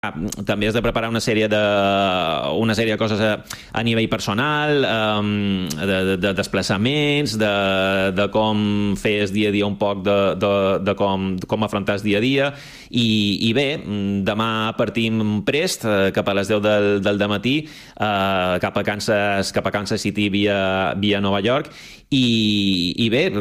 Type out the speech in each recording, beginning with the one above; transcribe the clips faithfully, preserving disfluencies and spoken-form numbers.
també has de preparar una sèrie de, una sèrie de coses a, a nivell personal, um, de, de, de desplaçaments, de, de com fes dia a dia un poc de, de, de com, com afrontar dia a dia, i, i bé, demà partim prest, eh, cap a les deu del, del dematí, eh, cap, a Kansas, cap a Kansas City via, via Nova York, i, i bé,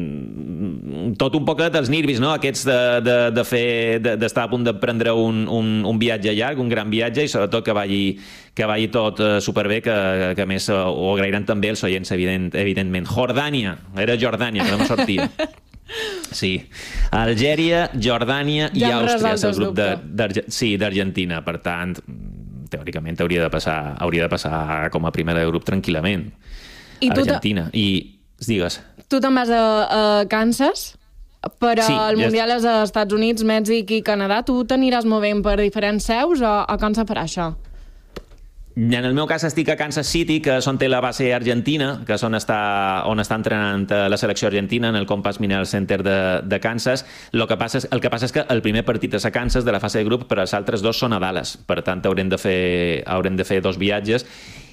tot un poquet els nervis, no? Aquests de, de, de fer, de, d'estar a punt de prendre un, un, un viatge llarg, un gran viatge, i sobretot que vagi, que vagi tot superbé, que, que a més ho agrairan també els oients, evident, evidentment. Jordània, era Jordània, que no me sortia. Sí, Algèria, Jordània i ja Àustria és el grup de, de, sí, d'Argentina, per tant teòricament hauria de passar, hauria de passar com a primera de grup tranquil·lament. I Argentina, ta... i digues. Tu te'n vas a, a Kansas, però sí, el Mundial ja... és als Estats Units, Mèxic i Canadà. Tu t'aniràs movent per diferents seus o, o com se farà això? En el meu cas estic a Kansas City, que és on té la base argentina, que és on està, on està entrenant la selecció argentina, en el Compass Mineral Center de, de Kansas. El que, passa és, el que passa és que el primer partit és a Kansas de la fase de grup, però els altres dos són a Dallas. Per tant, haurem de fer, haurem de fer dos viatges.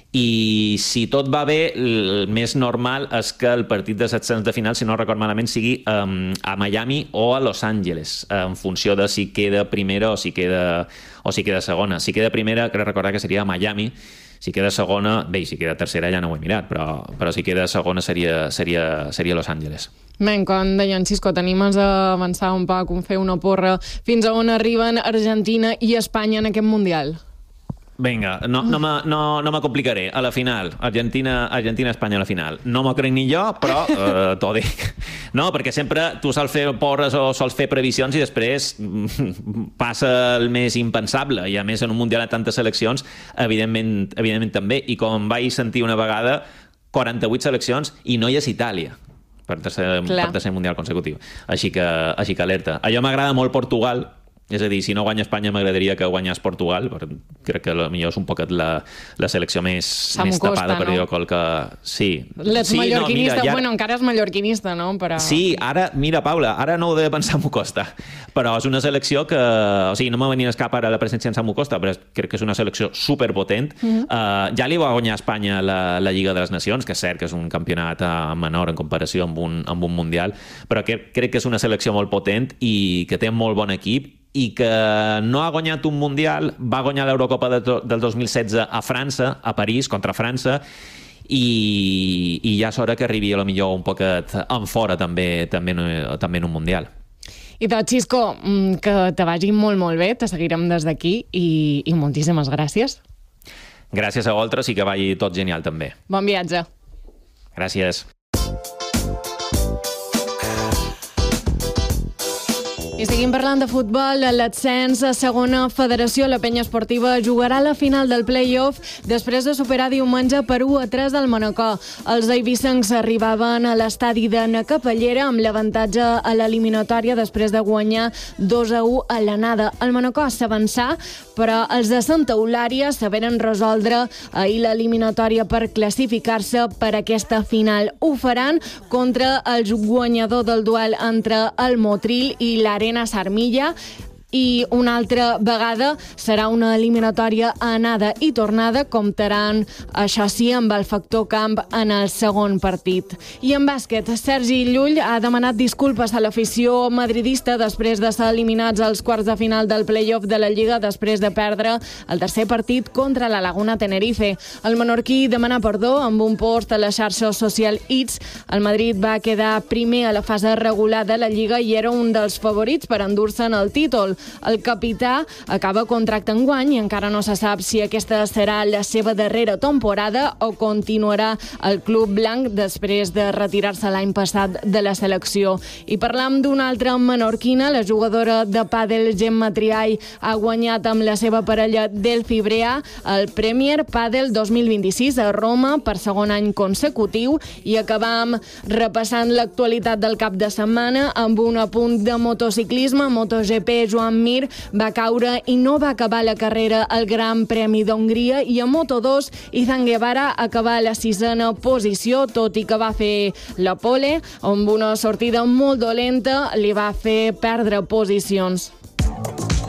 I si tot va bé, el més normal és que el partit de setzents de final, si no record malament, sigui um, a Miami o a Los Angeles, en funció de si queda primera o si queda, o si queda segona. Si queda primera, crec recordar que seria a Miami. Si queda segona, bé, si queda tercera ja no ho he mirat, però, però si queda segona seria, seria, seria Los Angeles. Ben, com deia en Xisco, t'animes a avançar un poc, a fer una porra fins a on arriben Argentina i Espanya en aquest Mundial? Vinga, no, no, me, no, no me complicaré. A la final, Argentina, Argentina-Espanya a la final. No m'ho crec ni jo, però eh, t'ho dic. No, perquè sempre tu sols fer porres o sols fer previsions i després passa el més impensable. I a més, en un Mundial de tantes seleccions, evidentment, evidentment també. I com vaig sentir una vegada, quaranta-vuit seleccions i no hi és Itàlia per tercer, per tercer Mundial consecutiu. Així que, així que alerta. Allò m'agrada molt Portugal. És a dir, si no guanya Espanya m'agradaria que guanyés Portugal, perquè crec que potser és un poquet la, la selecció més, més tapada, per dir-ho qual que... Sí. L'ets sí, mallorquinista, no, mira, ja... bueno, encara és mallorquinista, no? Però... Sí, ara, mira, Paula, ara no ho he de pensar en Samu Costa, però és una selecció que... O sigui, no m'ha venit a cap ara la presència en Samu Costa, però crec que és una selecció superpotent. Mm-hmm. uh, ja li va guanyar a Espanya la, la Lliga de les Nacions, que és cert que és un campionat menor en comparació amb un, amb un Mundial, però que, crec que és una selecció molt potent i que té molt bon equip, i que no ha guanyat un Mundial, va guanyar l'Eurocopa de, del dos mil setze a França, a París, contra França, i, i ja és hora que arribi a lo millor un poquet en fora també, també, també en un Mundial. I tot, Xisco, que te vagi molt, molt bé, te seguirem des d'aquí i, i moltíssimes gràcies. Gràcies a vosaltres i que vagi tot genial també. Bon viatge. Gràcies. I seguim parlant de futbol. L'ascens a segona federació, la penya esportiva jugarà la final del play-off després de superar diumenge per u a tres del Manacor. Els eivissencs arribaven a l'estadi de Nacapallera amb l'avantatge a l'eliminatòria després de guanyar dos a u a l'anada. El Manacor s'avançà, però els de Santa Eulària saberen resoldre ahir l'eliminatòria per classificar-se per aquesta final. Ho faran contra el guanyador del duel entre el Motril i l'Arena Sarmilla, i una altra vegada serà una eliminatòria anada i tornada. Comptaran, això sí, amb el factor camp en el segon partit. I en bàsquet, Sergi Llull ha demanat disculpes a l'afició madridista després de ser eliminats als quarts de final del play-off de la Lliga després de perdre el tercer partit contra la Laguna Tenerife. El menorquí demana perdó amb un post a la xarxa social X. El Madrid va quedar primer a la fase regular de la Lliga i era un dels favorits per endur-se'n el títol. El capità acaba contracte enguany i encara no se sap si aquesta serà la seva darrera temporada o continuarà el club blanc després de retirar-se l'any passat de la selecció. I parlam d'una altra menorquina, la jugadora de pàdel Gemma Triay ha guanyat amb la seva parella Delphi Brea el Premier Padel dos mil vint-i-sis a Roma per segon any consecutiu. I acabam repassant l'actualitat del cap de setmana amb un apunt de motociclisme. MotoGP, Joan Mir va caure i no va acabar la carrera al Gran Premi d'Hongria, i a Moto dos Izan Guevara acabà a la sisena posició, tot i que va fer la pole, amb una sortida molt dolenta li va fer perdre posicions.